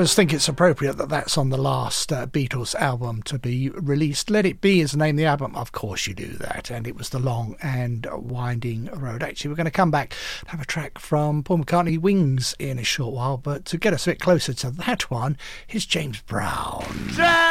always think it's appropriate that that's on the last Beatles album to be released. Let It Be is the name of the album. Of course you do that. And it was The Long and Winding Road. Actually, we're going to come back and have a track from Paul McCartney, Wings, in a short while. But to get us a bit closer to that one, here's James Brown.